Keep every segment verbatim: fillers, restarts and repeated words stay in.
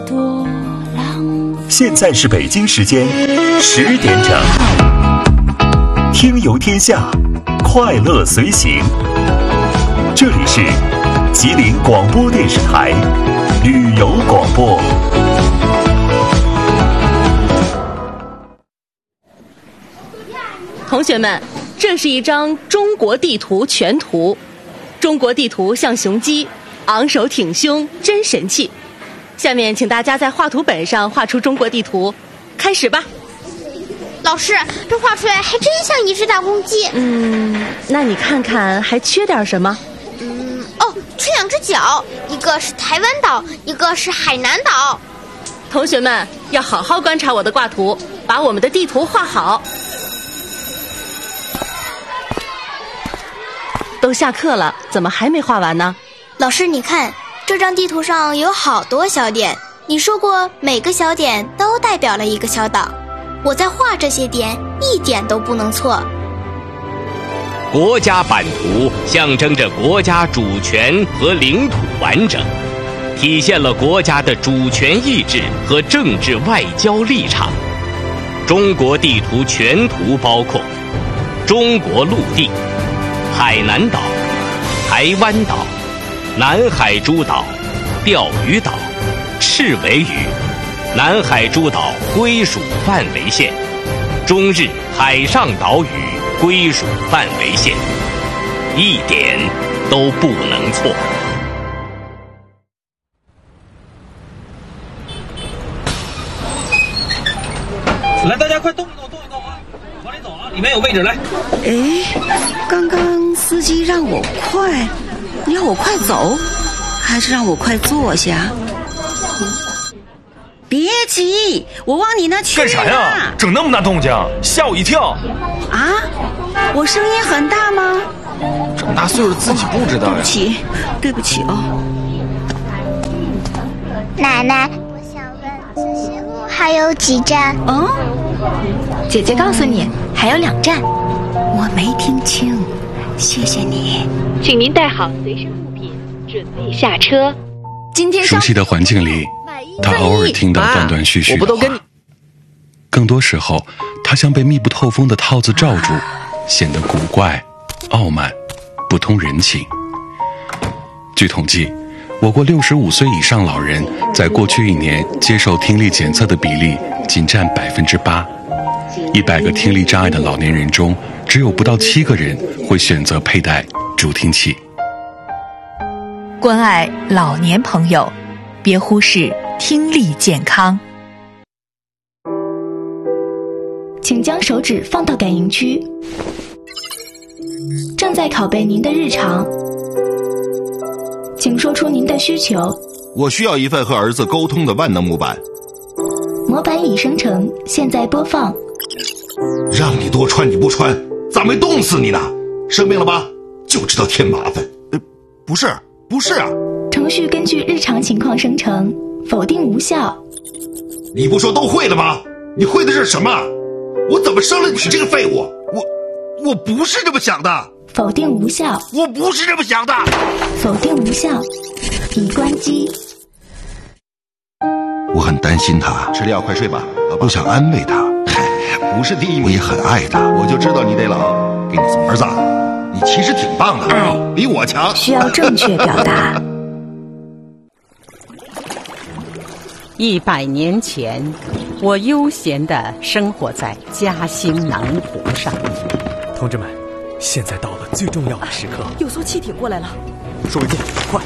多浪费。 现在是北京时间十点整，听游天下，快乐随行。这里是吉林广播电视台旅游广播。 同学们，这是一张中国地图全图。中国地图像雄鸡，昂首挺胸，真神气。下面请大家在画图本上画出中国地图，开始吧。 老师，这画出来还真像一只大公鸡。 嗯，那你看看还缺点什么？ 嗯，哦，缺两只脚，一个是台湾岛，一个是海南岛。 同学们要好好观察我的挂图，把我们的地图画好。都下课了，怎么还没画完呢？ 老师，你看这张地图上有好多小点，你说过每个小点都代表了一个小岛，我在画这些点一点都不能错。 国家版图象征着国家主权和领土完整，体现了国家的主权意志和政治外交立场。中国地图全图包括中国陆地、海南岛、台湾岛、南海诸岛、钓鱼岛、赤尾屿、南海诸岛归属范围线、中日海上岛屿归属范围线，一点都不能错。 来，大家快动一动，动一动啊！往里走啊，里面有位置，来。 哎，刚刚司机让我快，要我快走，还是让我快坐下？别急，我往你那去。 干啥呀？整那么大动静，吓我一跳！ 啊，我声音很大吗？ 这么大岁数自己不知道呀？ 对不起，对不起哦。 奶奶，我想问这些路还有几站？ 嗯， 姐姐告诉你，还有两站。 我没听清，谢谢你。 请您带好随身物品，准备下车。 今天熟悉的环境里，他偶尔听到断断续续的话，更多时候他像被密不透风的套子罩住，显得古怪、傲慢、不通人情。据统计，我国六十五岁以上老人在过去一年接受听力检测的比例仅占百分之八，一百个听力障碍的老年人中，只有不到七个人会选择佩戴助听器。 关爱老年朋友，别忽视听力健康。 请将手指放到感应区，正在拷贝您的日常，请说出您的需求。 我需要一份和儿子沟通的万能模板。 模板已生成，现在播放。 让你多穿你不穿，咋没冻死你呢？生病了吧？就知道添麻烦。呃，不是，不是啊。 程序根据日常情况生成，否定无效。 你不说都会了吗？你会的是什么？我怎么生了你这个废物？我我不是这么想的。 否定无效。 我不是这么想的。 否定无效，已关机。 我很担心他，吃药快睡吧。我想安慰他。不是第一名，我也很爱他。我就知道你得老。给你送儿子，你其实挺棒的， 爱比我强。 需要正确表达。 一百年前，我悠闲地生活在嘉兴南湖上。 同志们，现在到了最重要的时刻。 有艘汽艇过来了， 说一件，快！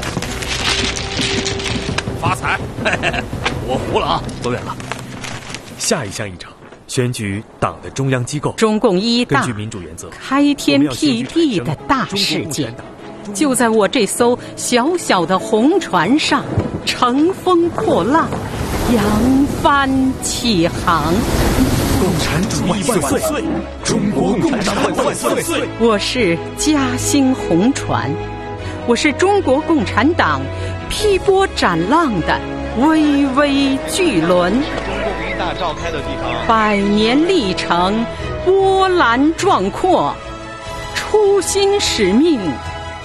发财！嘿嘿嘿，我服了啊，走远了。 下一项议程，选举党的中央机构。 中共一大根据民主原则， 开天辟地的大事件，就在我这艘小小的红船上乘风破浪，扬帆起航。 共产主义万岁！中国共产党万岁！ 我是嘉兴红船，我是中国共产党劈波斩浪的巍巍巨轮。 中共一大召开的地方， 百年历程波澜壮阔，初心使命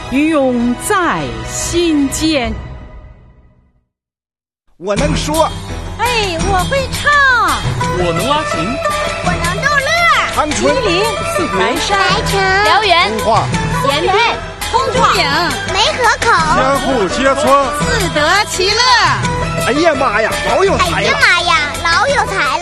永在心间。 我能说， 哎，我会唱。 我能拉琴。 我能逗乐。 长春、吉林、白山、 白城、 辽源、 通化、 延平、通州岭、 梅河口、 相互接磋， 自得其乐。 哎呀妈呀，老有才呀！ 哎呀妈呀，老有才了！